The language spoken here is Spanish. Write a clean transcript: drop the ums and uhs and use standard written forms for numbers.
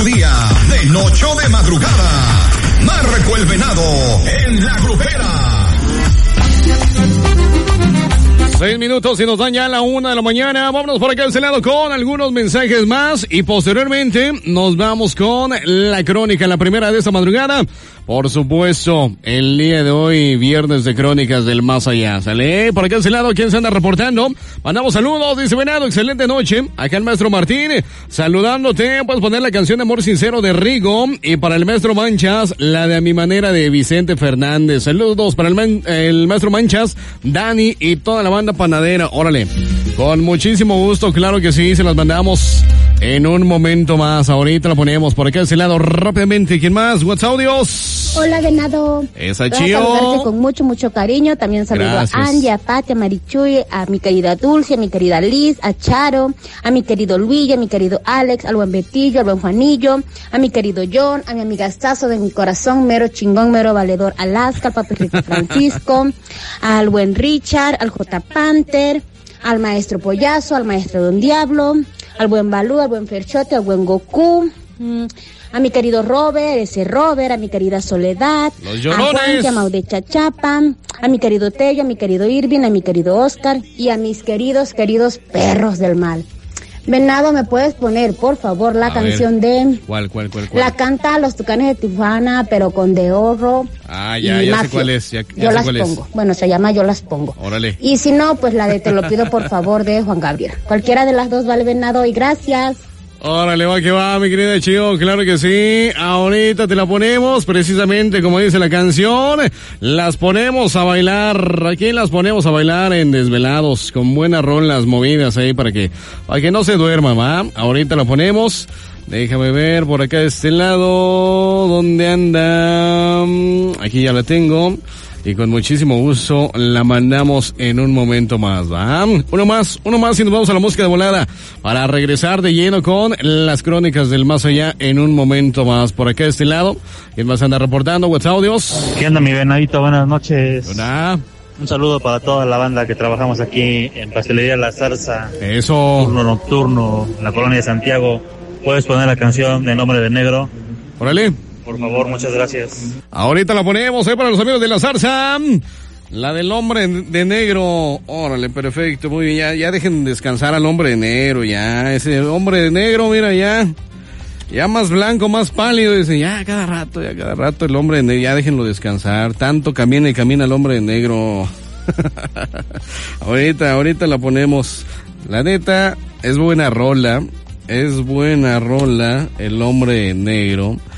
mediodía, de noche o de madrugada. Marco el Venado en La Grupera. 6 minutos y nos dan ya la 1 de la mañana. Vámonos por acá al lado con algunos mensajes más y posteriormente nos vamos con la crónica, la primera de esta madrugada. Por supuesto, el día de hoy, viernes de Crónicas del Más Allá. ¿Sale? Por acá al lado, ¿quién se anda reportando? Mandamos saludos, dice Venado, excelente noche. Acá el maestro Martín, saludándote. Puedes poner la canción de Amor Sincero de Rigo. Y para el maestro Manchas, la de A Mi Manera de Vicente Fernández. Saludos para el maestro Manchas, Dani y toda la banda panadera. Órale, con muchísimo gusto, claro que sí, se las mandamos en un momento más. Ahorita la ponemos por acá al lado rápidamente. ¿Quién más? What's audios? Hola, Venado. Esa Voy a chío. saludarte con mucho cariño. También saludo Gracias. a Andy, a Pati, a Marichuy, a mi querida Dulce, a mi querida Liz, a Charo, a mi querido Luis, a mi querido Alex, al buen Betillo, al buen Juanillo, a mi querido John, a mi amigastazo de mi corazón, mero chingón, mero valedor Alaska, al papi Rico Francisco, al buen Richard, al J. Panther, al maestro Pollazo, al maestro Don Diablo, al buen Balú, al buen Ferchote, al buen Goku, a mi querido Robert, a mi querida Soledad, a Juan, a Maude Chachapa, a mi querido Tello, a mi querido Irving, a mi querido Oscar y a mis queridos perros del mal. Venado, ¿me puedes poner, por favor, la canción de... ¿Cuál? La canta Los Tucanes de Tijuana, pero con De Oro. Ah, ya sé cuál es. Ya Yo sé las cuál pongo. es. Bueno, se llama Yo las pongo. Órale. Y si no, pues la de Te lo pido por favor de Juan Gabriel. Cualquiera de las dos vale, Venado, y gracias. Órale, va que va, mi querida Chío, claro que sí. Ahorita te la ponemos, precisamente como dice la canción. Las ponemos a bailar. Aquí las ponemos a bailar en Desvelados, con buenas rolas movidas ahí para que no se duerma, ¿va? Ahorita la ponemos. Déjame ver por acá de este lado. ¿Dónde anda? Aquí ya la tengo. Y con muchísimo gusto la mandamos en un momento más, ¿va? Uno más y nos vamos a la música de volada para regresar de lleno con las crónicas del más allá en un momento más. Por acá de este lado, ¿quién más anda reportando? WhatsApp, audios. ¿Qué onda, mi Venadito? Buenas noches. Hola. Un saludo para toda la banda que trabajamos aquí en Pastelería La Zarza. Eso. Turno nocturno, en la colonia de Santiago. ¿Puedes poner la canción de Nombre de Negro? Órale. Por favor, muchas gracias. Ahorita la ponemos para los amigos de La Zarza. La del Hombre de Negro. Órale, perfecto, muy bien. Ya dejen descansar al Hombre de Negro, ya. Ese Hombre de Negro, mira, ya más blanco, más pálido. Dice, ya cada rato el Hombre de Negro. Ya déjenlo descansar. Tanto camina el Hombre de Negro. ahorita la ponemos. La neta, es buena rola, el Hombre de Negro.